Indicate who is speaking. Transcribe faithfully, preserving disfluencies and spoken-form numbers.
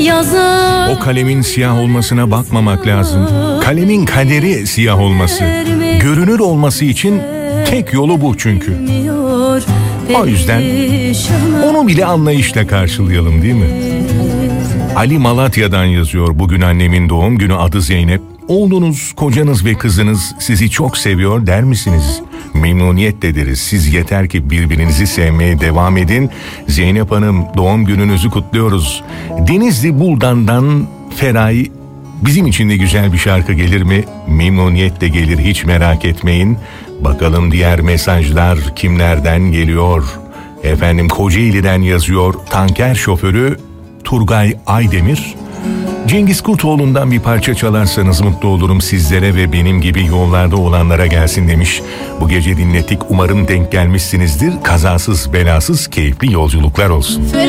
Speaker 1: O kalemin siyah olmasına bakmamak lazım. Kalemin kaderi siyah olması. Görünür olması için tek yolu bu çünkü. O yüzden onu bile anlayışla karşılayalım, değil mi? Ali Malatya'dan yazıyor. Bugün annemin doğum günü, adı Zeynep. Oğlunuz, kocanız ve kızınız sizi çok seviyor der misiniz? Memnuniyetle deriz. Siz yeter ki birbirinizi sevmeye devam edin. Zeynep Hanım, doğum gününüzü kutluyoruz. Denizli Buldan'dan Feray, bizim için de güzel bir şarkı gelir mi? Memnuniyetle gelir, hiç merak etmeyin. Bakalım diğer mesajlar kimlerden geliyor? Efendim, Kocaeli'den yazıyor tanker şoförü Turgay Aydemir. Cengiz Kurtoğlu'ndan bir parça çalarsanız mutlu olurum, sizlere ve benim gibi yollarda olanlara gelsin demiş. Bu gece dinlettik, umarım denk gelmişsinizdir. Kazasız belasız keyifli yolculuklar olsun.